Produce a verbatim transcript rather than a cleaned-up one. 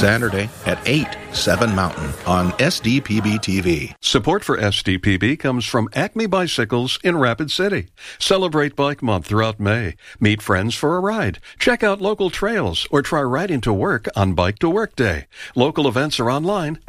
Saturday at eight, seven Mountain on S D P B T V. Support for S D P B comes from Acme Bicycles in Rapid City. Celebrate Bike Month throughout May. Meet friends for a ride. Check out local trails or try riding to work on Bike to Work Day. Local events are online